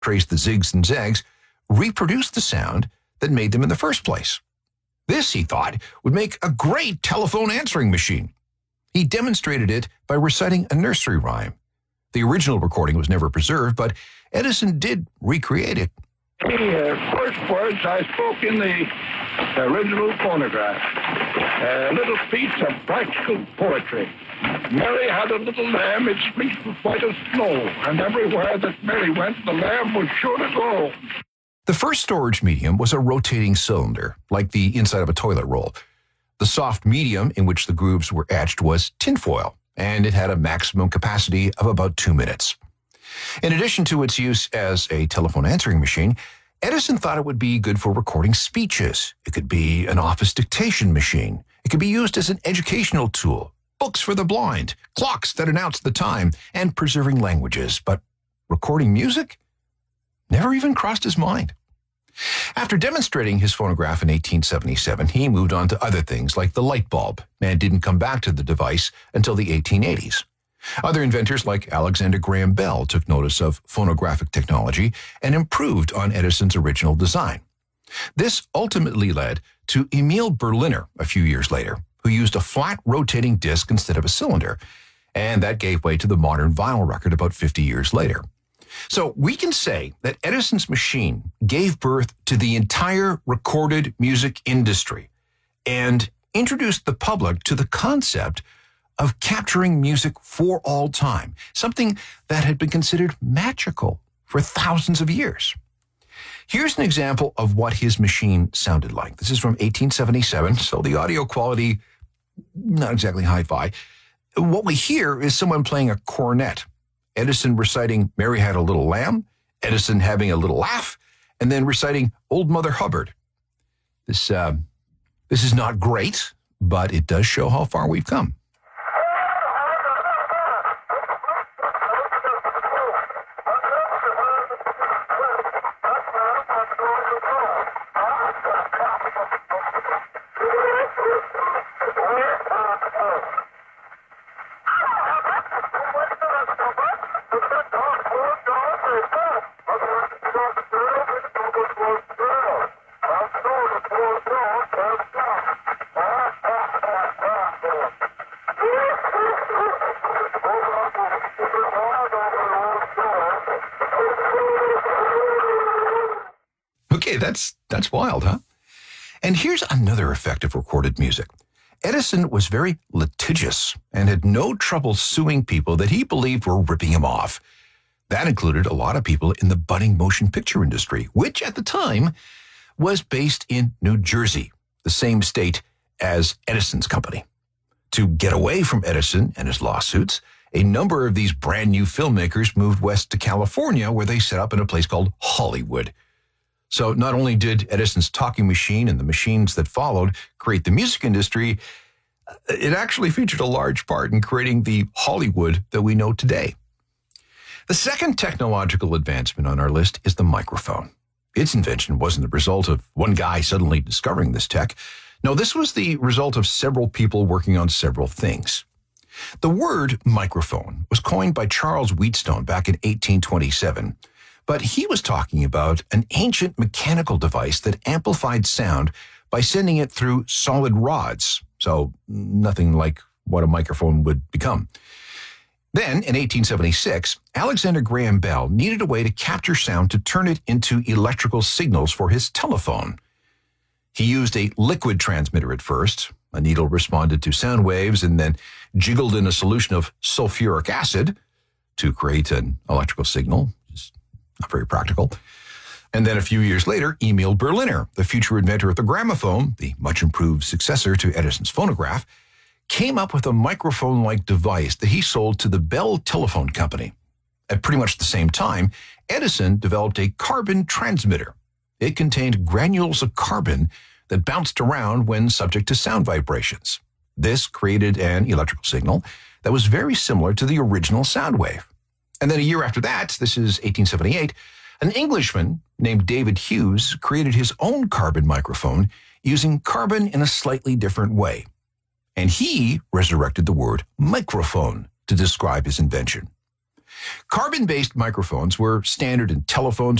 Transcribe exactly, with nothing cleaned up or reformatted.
trace the zigs and zags, reproduced the sound that made them in the first place. This, he thought, would make a great telephone answering machine. He demonstrated it by reciting a nursery rhyme. The original recording was never preserved, but Edison did recreate it. The uh, first words I spoke in the original phonograph. A little piece of practical poetry. Mary had a little lamb, its fleece was white as snow, and everywhere that Mary went, the lamb was sure to go. The first storage medium was a rotating cylinder, like the inside of a toilet roll. The soft medium in which the grooves were etched was tinfoil, and it had a maximum capacity of about two minutes. In addition to its use as a telephone answering machine, Edison thought it would be good for recording speeches. It could be an office dictation machine. It could be used as an educational tool, books for the blind, clocks that announce the time, and preserving languages. But recording music never even crossed his mind. After demonstrating his phonograph in eighteen seventy-seven, he moved on to other things like the light bulb and didn't come back to the device until the eighteen eighties. Other inventors like Alexander Graham Bell took notice of phonographic technology and improved on Edison's original design. This ultimately led to Emil Berliner a few years later, who used a flat rotating disc instead of a cylinder, and that gave way to the modern vinyl record about fifty years later. So we can say that Edison's machine gave birth to the entire recorded music industry and introduced the public to the concept of capturing music for all time, something that had been considered magical for thousands of years. Here's an example of what his machine sounded like. This is from eighteen seventy-seven, so the audio quality, not exactly hi-fi. What we hear is someone playing a cornet, Edison reciting Mary Had a Little Lamb, Edison having a little laugh, and then reciting Old Mother Hubbard. This, uh, this is not great, but it does show how far we've come. Okay, that's that's wild, huh? And here's another effect of recorded music. Edison was very litigious and had no trouble suing people that he believed were ripping him off. That included a lot of people in the budding motion picture industry, which at the time was based in New Jersey, the same state as Edison's company. To get away from Edison and his lawsuits, a number of these brand new filmmakers moved west to California, where they set up in a place called Hollywood. So not only did Edison's talking machine and the machines that followed create the music industry, it actually featured a large part in creating the Hollywood that we know today. The second technological advancement on our list is the microphone. Its invention wasn't the result of one guy suddenly discovering this tech. No, this was the result of several people working on several things. The word microphone was coined by Charles Wheatstone back in eighteen twenty-seven. But he was talking about an ancient mechanical device that amplified sound by sending it through solid rods, so nothing like what a microphone would become. Then, in eighteen seventy-six, Alexander Graham Bell needed a way to capture sound to turn it into electrical signals for his telephone. He used a liquid transmitter at first. A needle responded to sound waves and then jiggled in a solution of sulfuric acid to create an electrical signal. Not very practical. And then a few years later, Emil Berliner, the future inventor of the gramophone, the much improved successor to Edison's phonograph, came up with a microphone-like device that he sold to the Bell Telephone Company. At pretty much the same time, Edison developed a carbon transmitter. It contained granules of carbon that bounced around when subject to sound vibrations. This created an electrical signal that was very similar to the original sound wave. And then a year after that, this is eighteen seventy-eight, an Englishman named David Hughes created his own carbon microphone using carbon in a slightly different way. And he resurrected the word microphone to describe his invention. Carbon-based microphones were standard in telephones,